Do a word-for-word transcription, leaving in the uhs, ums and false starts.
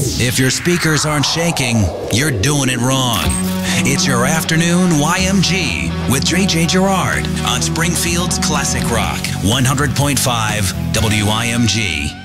If your speakers aren't shaking, you're doing it wrong. It's your afternoon Y M G with J J Gerard on Springfield's Classic Rock, one hundred point five W I M G.